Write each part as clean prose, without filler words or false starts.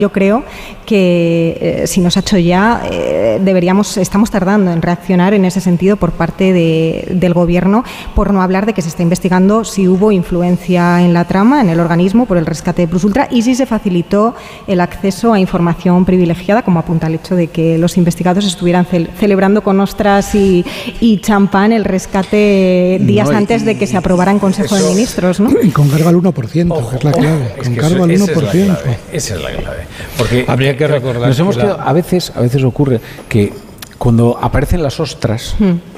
Yo creo que si no se ha hecho ya, estamos tardando en reaccionar en ese sentido por parte del Gobierno, por no hablar de que se está investigando si hubo influencia en la trama, en el organismo, por el rescate de Plus Ultra y si se facilitó el acceso a información privilegiada, como apunta el hecho de que los investigados estuvieran celebrando con ostras y champán el rescate días antes de que se aprobara en Consejo de Ministros, ¿no? Y con cargo al 1%, que es la clave. Con cargo al 1%. Esa es la clave. Porque habría que recordar nos hemos quedado, a veces ocurre que cuando aparecen las ostras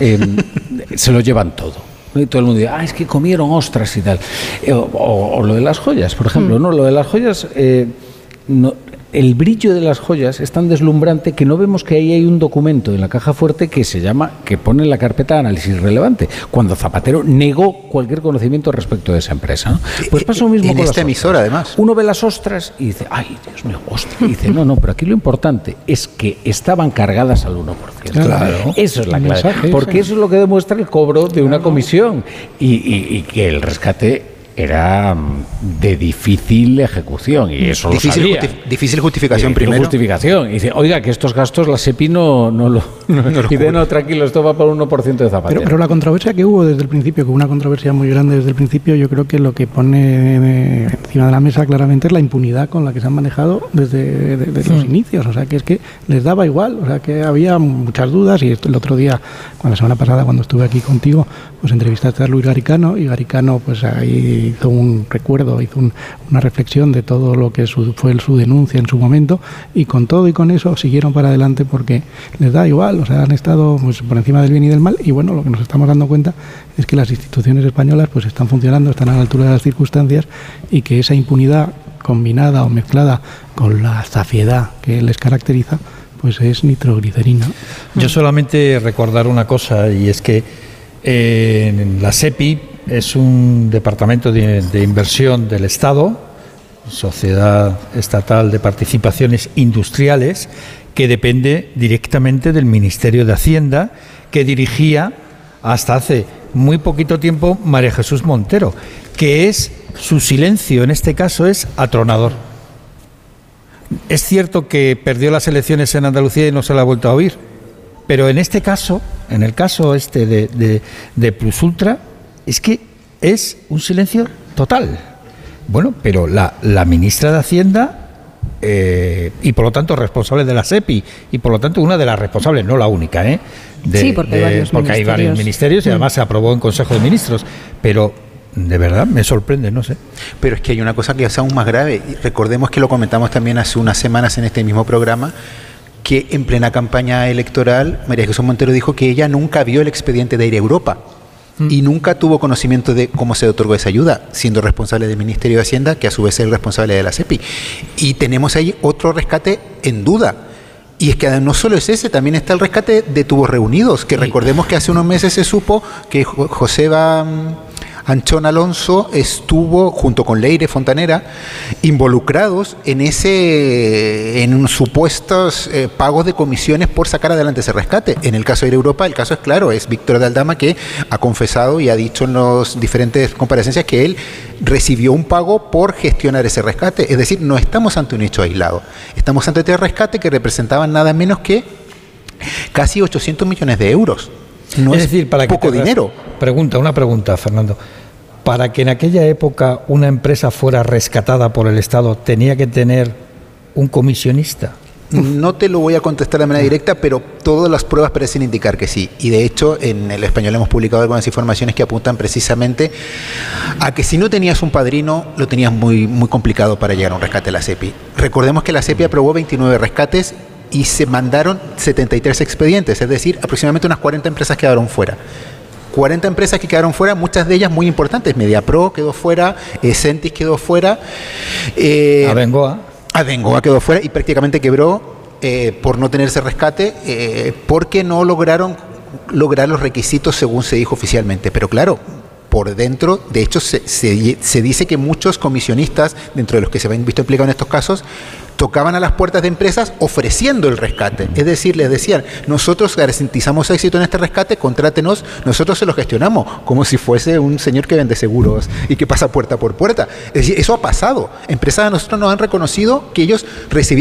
se lo llevan todo. Y todo el mundo dice, es que comieron ostras y tal. O lo de las joyas, por ejemplo. No, lo de las joyas, el brillo de las joyas es tan deslumbrante que no vemos que ahí hay un documento en la caja fuerte que pone en la carpeta de análisis relevante, cuando Zapatero negó cualquier conocimiento respecto de esa empresa, ¿no? Pues pasa lo mismo en con esta emisora, además. Uno ve las ostras y dice, ay, Dios mío, ostras. Y dice, no, pero aquí lo importante es que estaban cargadas al 1%. Claro. Eso es la clave. Porque eso es lo que demuestra el cobro de una comisión y que el rescate era de difícil ejecución y eso difícil justificación primero. Justificación. Y dice, oiga, que estos gastos la SEPI no lo dice, no, tranquilo, esto va por un 1% de Zapatero. Pero la controversia que hubo desde el principio, que hubo una controversia muy grande desde el principio, yo creo que lo que pone encima de la mesa claramente es la impunidad con la que se han manejado desde los inicios. O sea, que es que les daba igual, o sea, que había muchas dudas y el otro día, la semana pasada, cuando estuve aquí contigo, pues entrevistaste a Luis Garicano y Garicano pues ahí hizo un recuerdo, hizo una reflexión de todo lo que fue su denuncia en su momento y con todo y con eso siguieron para adelante porque les da igual, o sea, han estado pues, por encima del bien y del mal y bueno, lo que nos estamos dando cuenta es que las instituciones españolas pues están funcionando, están a la altura de las circunstancias y que esa impunidad combinada o mezclada con la zafiedad que les caracteriza pues es nitroglicerina. Yo solamente recordar una cosa y es que la SEPI es un departamento de inversión del Estado, Sociedad Estatal de Participaciones Industriales, que depende directamente del Ministerio de Hacienda, que dirigía hasta hace muy poquito tiempo María Jesús Montero, que su silencio en este caso es atronador. Es cierto que perdió las elecciones en Andalucía y no se la ha vuelto a oír, pero en este caso, en el caso de Plus Ultra, es que es un silencio total. Bueno, pero la ministra de Hacienda y por lo tanto responsable de la SEPI y por lo tanto una de las responsables, no la única, porque hay varios ministerios y además se aprobó en Consejo de Ministros, pero de verdad me sorprende, no sé. Pero es que hay una cosa que es aún más grave. Recordemos que lo comentamos también hace unas semanas en este mismo programa, que en plena campaña electoral María Jesús Montero dijo que ella nunca vio el expediente de Air Europa y nunca tuvo conocimiento de cómo se otorgó esa ayuda, siendo responsable del Ministerio de Hacienda, que a su vez es el responsable de la SEPI. Y tenemos ahí otro rescate en duda. Y es que no solo es ese, también está el rescate de Tubos Reunidos, que recordemos que hace unos meses se supo que Joseba Anchón Alonso estuvo junto con Leire Fontanera involucrados en supuestos pagos de comisiones por sacar adelante ese rescate. En el caso de Air Europa, el caso es claro, es Víctor de Aldama, que ha confesado y ha dicho en las diferentes comparecencias que él recibió un pago por gestionar ese rescate. Es decir, no estamos ante un hecho aislado, estamos ante este rescate que representaban nada menos que casi 800 millones de euros. No es decir, para poco dinero. Una pregunta, Fernando. Para que en aquella época una empresa fuera rescatada por el Estado, ¿tenía que tener un comisionista? No te lo voy a contestar de manera directa, pero todas las pruebas parecen indicar que sí. Y de hecho, en El Español hemos publicado algunas informaciones que apuntan precisamente a que si no tenías un padrino, lo tenías muy, muy complicado para llegar a un rescate de la SEPI. Recordemos que la SEPI aprobó 29 rescates y se mandaron 73 expedientes, es decir, aproximadamente unas 40 empresas quedaron fuera. 40 empresas que quedaron fuera, muchas de ellas muy importantes. Mediapro quedó fuera, Sentis quedó fuera. Abengoa quedó fuera y prácticamente quebró por no tener ese rescate, porque no lograron lograr los requisitos según se dijo oficialmente. Pero claro, por dentro, de hecho, se dice que muchos comisionistas, dentro de los que se ven visto implicados en estos casos, tocaban a las puertas de empresas ofreciendo el rescate. Es decir, les decían, nosotros garantizamos éxito en este rescate, contrátenos, nosotros se lo gestionamos, como si fuese un señor que vende seguros y que pasa puerta por puerta. Es decir, eso ha pasado. Empresas de nosotros nos han reconocido que ellos recibieron